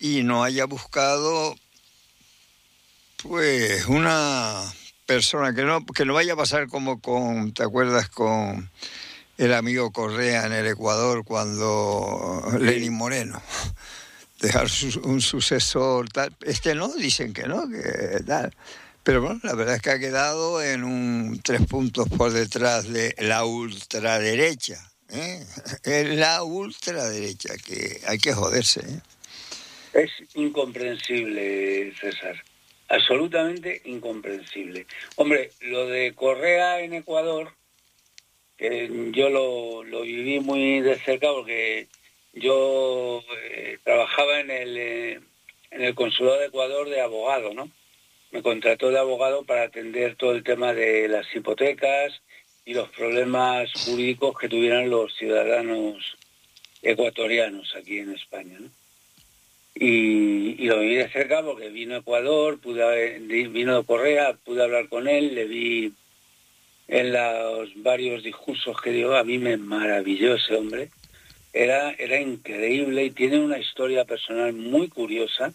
y no haya buscado pues una persona que no vaya a pasar como ¿te acuerdas con el amigo Correa en el Ecuador cuando Lenín Moreno? Dejar un sucesor tal. No, dicen que no, que tal. Pero bueno, la verdad es que ha quedado en 3 puntos por detrás de la ultraderecha. Es la ultraderecha, que hay que joderse. Es incomprensible, César. Absolutamente incomprensible. Hombre, lo de Correa en Ecuador, que yo lo viví muy de cerca porque yo trabajaba en el Consulado de Ecuador de abogado, ¿no? Me contrató de abogado para atender todo el tema de las hipotecas y los problemas jurídicos que tuvieran los ciudadanos ecuatorianos aquí en España, ¿no? Y lo viví de cerca porque vino a Ecuador, vino de Correa, pude hablar con él, le vi en los varios discursos que dio. A mí me maravilló ese hombre. Era increíble y tiene una historia personal muy curiosa,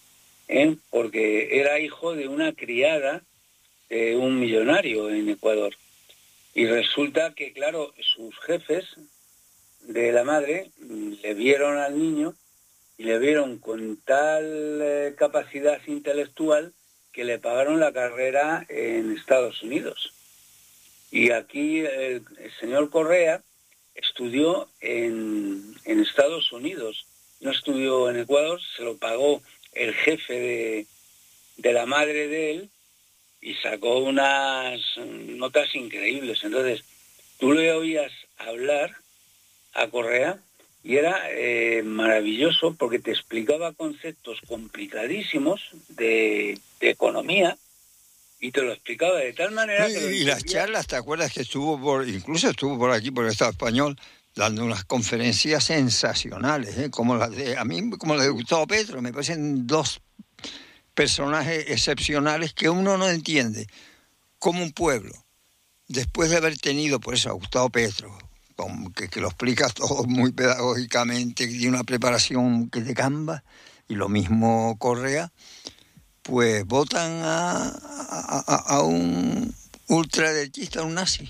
porque era hijo de una criada de un millonario en Ecuador. Y resulta que, claro, sus jefes de la madre le vieron al niño y le vieron con tal capacidad intelectual que le pagaron la carrera en Estados Unidos. Y aquí el señor Correa estudió en Estados Unidos, no estudió en Ecuador, se lo pagó el jefe de la madre de él y sacó unas notas increíbles. Entonces, tú le oías hablar a Correa y era maravilloso porque te explicaba conceptos complicadísimos de economía y te lo explicaba de tal manera que lo Y las charlas, ¿te acuerdas que incluso estuvo por aquí, por el Estado español, dando unas conferencias sensacionales, como las de Gustavo Petro? Me parecen 2 personajes excepcionales que uno no entiende. Como un pueblo, después de haber tenido, por eso, a Gustavo Petro, que lo explica todo muy pedagógicamente, que tiene una preparación que te camba, y lo mismo Correa, pues votan a un ultraderechista, a un nazi.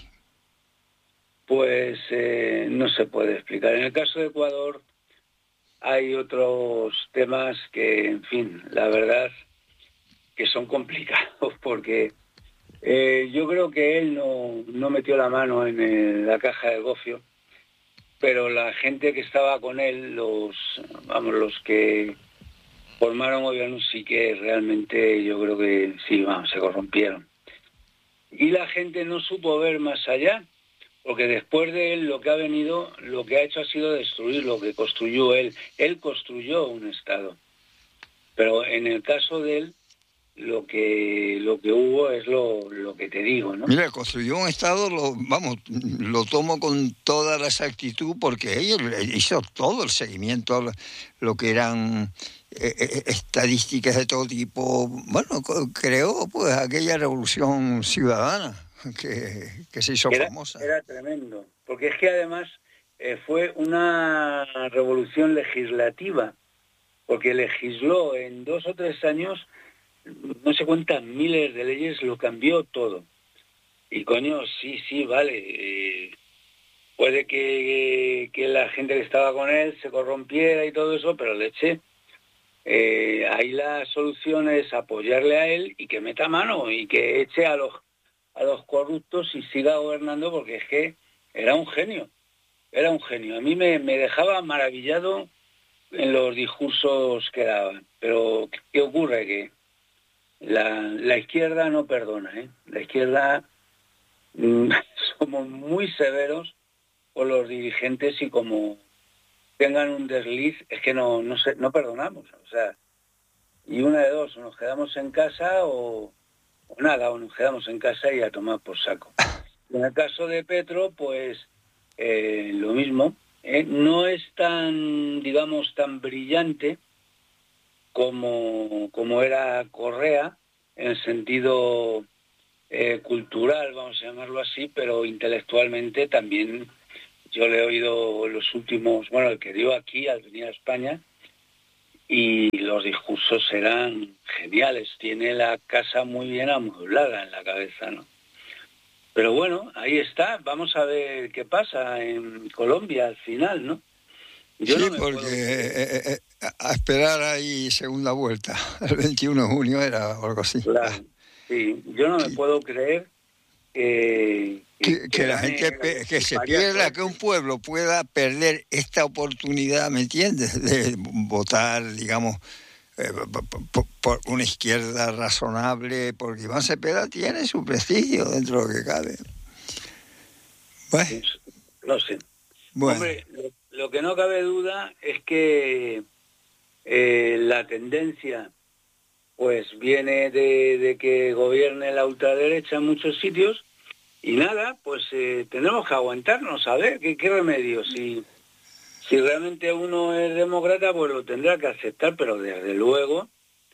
Pues no se puede explicar. En el caso de Ecuador hay otros temas que, en fin, la verdad que son complicados porque yo creo que él no metió la mano en la caja del gofio, pero la gente que estaba con él, los que formaron gobierno, sí que realmente yo creo que sí, se corrompieron. Y la gente no supo ver más allá, porque después de él lo que ha hecho ha sido destruir lo que construyó él. Él construyó un Estado. Pero en el caso de él, lo que hubo es lo que te digo, ¿no? Mira, construyó un Estado, lo tomo con toda la exactitud, porque ella hizo todo el seguimiento, lo que eran estadísticas de todo tipo. Bueno, creó pues aquella revolución ciudadana que se hizo famosa. Era tremendo, porque es que además fue una revolución legislativa, porque legisló en 2 o 3 años no sé cuántas miles de leyes, lo cambió todo. Y coño, sí, vale, puede que la gente que estaba con él se corrompiera y todo eso, pero leche, ahí la solución es apoyarle a él y que meta mano y que eche a los corruptos y siga gobernando, porque es que era un genio. A mí me dejaba maravillado en los discursos que daba. Pero ¿qué ocurre? Que la izquierda no perdona, ¿eh? La izquierda somos muy severos con los dirigentes y como tengan un desliz, es que no perdonamos. O sea, y una de dos, o nos quedamos en casa o nada, o nos quedamos en casa y a tomar por saco. En el caso de Petro, pues lo mismo. No es tan, digamos, tan brillante como era Correa, en el sentido cultural, vamos a llamarlo así, pero intelectualmente también yo le he oído los últimos, el que dio aquí al venir a España, y los discursos serán geniales. Tiene la casa muy bien amueblada en la cabeza, ¿no? Pero bueno, ahí está. Vamos a ver qué pasa en Colombia al final, ¿no? Yo Sí, no me porque puedo... a esperar ahí segunda vuelta. El 21 de junio era o algo así. Claro, sí. Yo no me Sí. puedo creer que Que la gane gente que el se payaso pierda, que este. un pueblo pueda perder esta oportunidad, ¿me entiendes? De votar, digamos, por una izquierda razonable, porque Iván Cepeda tiene su prestigio dentro de lo que cabe. Bueno, Pues, no sé. bueno. Hombre, lo que no cabe duda es que la tendencia pues viene de que gobierne la ultraderecha en muchos sitios y nada, pues tendremos que aguantarnos a ver qué remedio. Si realmente uno es demócrata, pues lo tendrá que aceptar, pero desde luego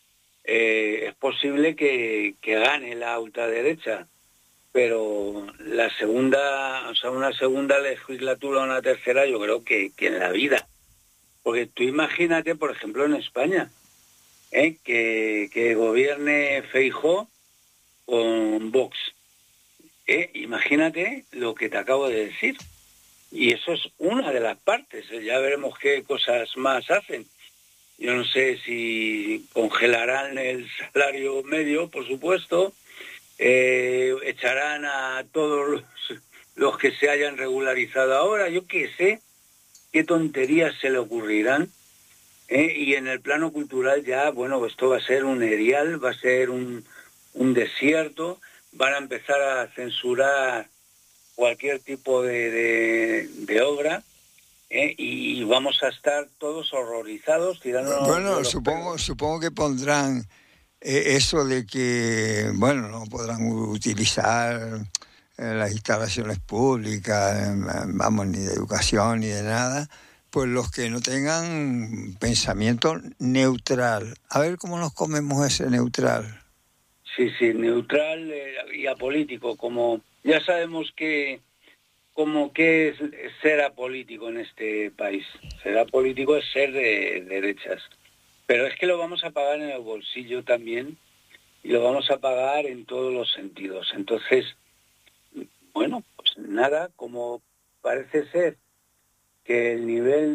es posible que gane la ultraderecha, pero la segunda, o sea, una segunda legislatura o una tercera, yo creo que en la vida. Porque tú imagínate, por ejemplo, en España, que gobierne Feijóo con Vox. Imagínate lo que te acabo de decir. Y eso es una de las partes. Ya veremos qué cosas más hacen. Yo no sé si congelarán el salario medio, por supuesto, echarán a todos los que se hayan regularizado ahora, yo qué sé, qué tonterías se le ocurrirán. Y en el plano cultural ya, bueno, esto va a ser un erial, va a ser un desierto, van a empezar a censurar cualquier tipo de obra, y vamos a estar todos horrorizados, tirándonos de Bueno, los pelos. supongo que pondrán eso de que, bueno, no podrán utilizar las instalaciones públicas, vamos, ni de educación ni de nada, pues los que no tengan pensamiento neutral. A ver cómo nos comemos ese neutral. Sí, sí, neutral y apolítico, como ya sabemos como que es ser apolítico en este país. Ser apolítico es ser de derechas. Pero es que lo vamos a pagar en el bolsillo también y lo vamos a pagar en todos los sentidos. Entonces, bueno, pues nada, como parece ser que el nivel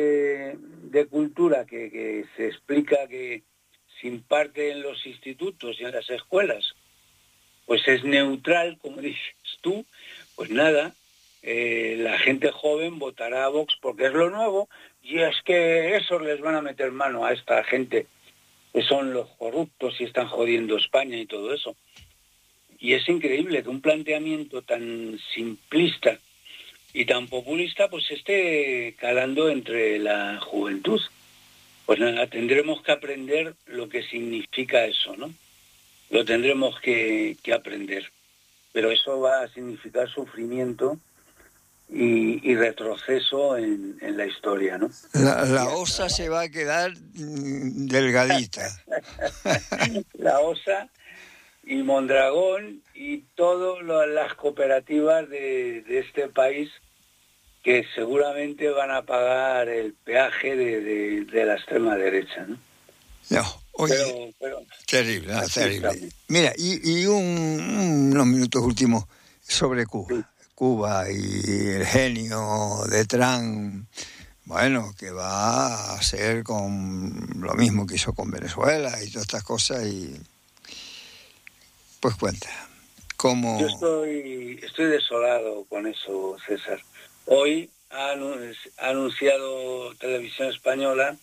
de cultura que se explica que se imparte en los institutos y en las escuelas, pues es neutral, como dices tú, pues nada, la gente joven votará a Vox porque es lo nuevo y es que esos les van a meter mano a esta gente que son los corruptos y están jodiendo España y todo eso. Y es increíble que un planteamiento tan simplista y tan populista pues esté calando entre la juventud. Pues nada, tendremos que aprender lo que significa eso, ¿no? Lo tendremos que aprender. Pero eso va a significar sufrimiento y retroceso en la historia, ¿no? La Y osa hasta se va a quedar delgadita. la OSA y Mondragón y todas las cooperativas de este país que seguramente van a pagar el peaje de la extrema derecha, ¿no? No, oye, Pero terrible, aquí terrible. estamos. Mira, y unos minutos últimos sobre Sí. Cuba. Cuba y el genio de Trump, bueno, que va a hacer con lo mismo que hizo con Venezuela y todas estas cosas, y pues cuenta, Yo cómo... estoy desolado con eso, César. Hoy ha anunciado Televisión Española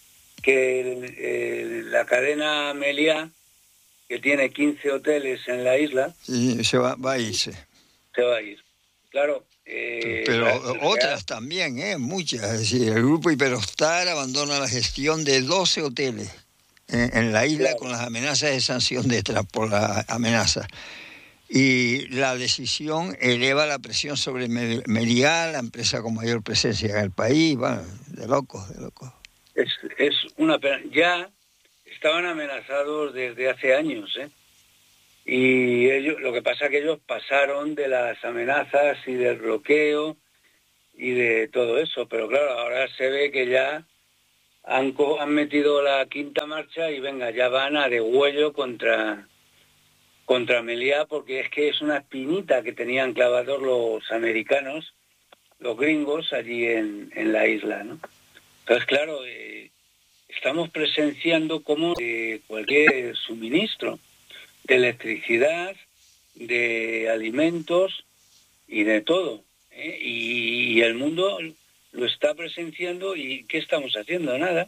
que la cadena Meliá, que tiene 15 hoteles en la isla, Y va a irse. se va a ir. Claro, Pero el Real otras también, muchas. Es decir, el grupo Iberostar abandona la gestión de 12 hoteles en la isla claro, con las amenazas de sanción de Trump por la amenaza. Y la decisión eleva la presión sobre Meliá, la empresa con mayor presencia en el país. Bueno, de locos, de locos. es una pena. Ya estaban amenazados desde hace años, ¿eh? Y ellos, lo que pasa es que ellos pasaron de las amenazas y del bloqueo y de todo eso, pero claro, ahora se ve que ya han metido la quinta marcha y venga, ya van a degüello contra Meliá, porque es que es una espinita que tenían clavados los americanos, los gringos, allí en la isla, ¿no? Entonces, claro, estamos presenciando cómo cualquier suministro de electricidad, de alimentos y de todo, ¿eh? Y el mundo lo está presenciando. ¿Y qué estamos haciendo? Nada.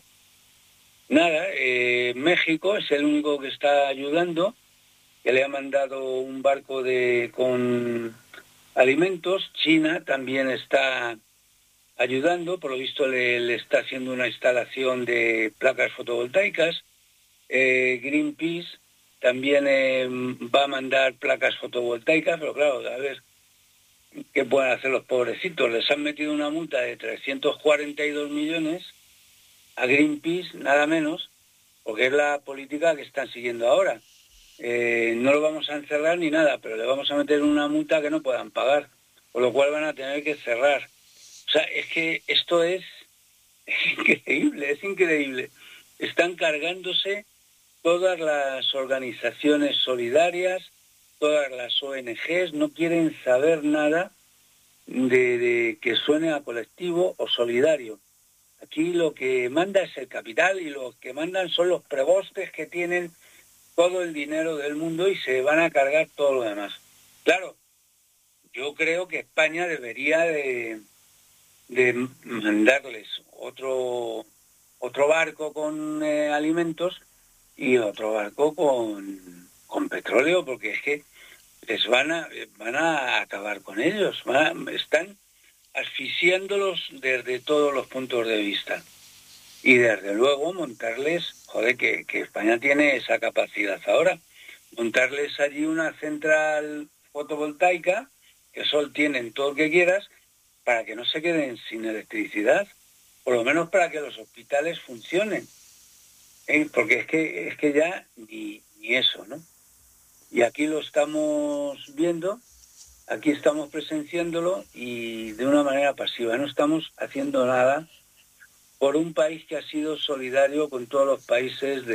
México es el único que está ayudando, que le ha mandado un barco con alimentos. China también está ayudando, por lo visto le está haciendo una instalación de placas fotovoltaicas. Greenpeace también va a mandar placas fotovoltaicas, pero claro, a ver qué pueden hacer los pobrecitos. Les han metido una multa de 342 millones a Greenpeace, nada menos, porque es la política que están siguiendo ahora. No lo vamos a encerrar ni nada, pero le vamos a meter una multa que no puedan pagar, por lo cual van a tener que cerrar. O sea, es que esto es increíble. Están cargándose todas las organizaciones solidarias, todas las ONGs, no quieren saber nada de que suene a colectivo o solidario. Aquí lo que manda es el capital y lo que mandan son los prebostes que tienen todo el dinero del mundo y se van a cargar todo lo demás. Claro, yo creo que España debería de mandarles otro barco con alimentos y otro barco con petróleo, porque es que les van a acabar con ellos, están asfixiándolos desde todos los puntos de vista. Y desde luego montarles, que España tiene esa capacidad ahora, montarles allí una central fotovoltaica, que sol tienen todo lo que quieras, para que no se queden sin electricidad, por lo menos para que los hospitales funcionen. Porque es que ya ni eso, ¿no? Y aquí lo estamos viendo, aquí estamos presenciándolo y de una manera pasiva. No estamos haciendo nada por un país que ha sido solidario con todos los países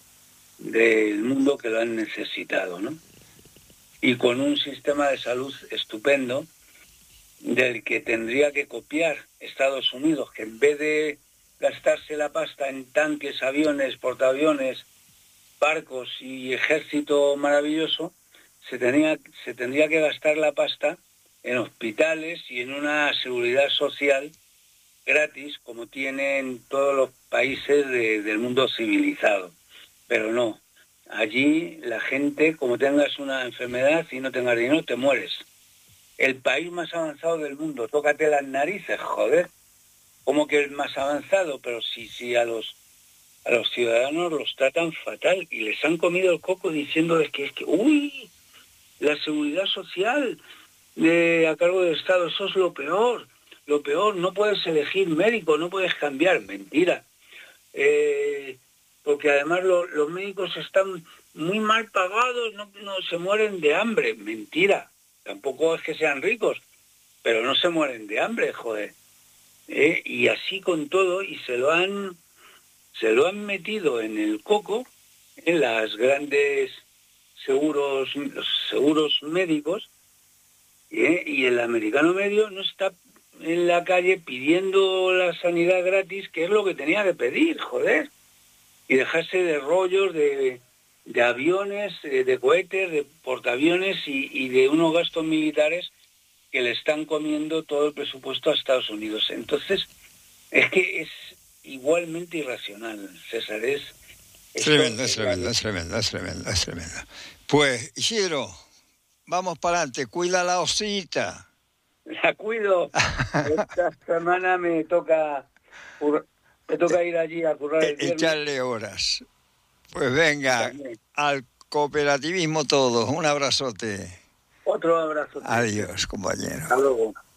del mundo que lo han necesitado, ¿no? Y con un sistema de salud estupendo del que tendría que copiar Estados Unidos, que en vez de gastarse la pasta en tanques, aviones, portaaviones, barcos y ejército maravilloso, se tendría que gastar la pasta en hospitales y en una seguridad social gratis, como tienen todos los países del mundo civilizado. Pero no, allí la gente, como tengas una enfermedad y no tengas dinero, te mueres. El país más avanzado del mundo, tócate las narices, joder. Como que el más avanzado, pero sí a los ciudadanos los tratan fatal y les han comido el coco diciéndoles que uy, la seguridad social a cargo del Estado, eso es lo peor, no puedes elegir médico, no puedes cambiar, mentira. Porque además los médicos están muy mal pagados, no se mueren de hambre, mentira. Tampoco es que sean ricos, pero no se mueren de hambre, joder. Y así con todo, y se lo han metido en el coco, en las grandes seguros médicos, y el americano medio no está en la calle pidiendo la sanidad gratis, que es lo que tenía que pedir, joder, y dejarse de rollos de aviones, de cohetes, de portaaviones y de unos gastos militares que le están comiendo todo el presupuesto a Estados Unidos. Entonces, es que es igualmente irracional, César. Es tremendo. Pues, Isidro, vamos para adelante, cuida la osita. La cuido. Esta semana me toca ir allí a currar el viernes. Echarle horas. Pues venga, al cooperativismo todos. Un abrazote. Otro abrazo. Adiós, compañero. Hasta luego.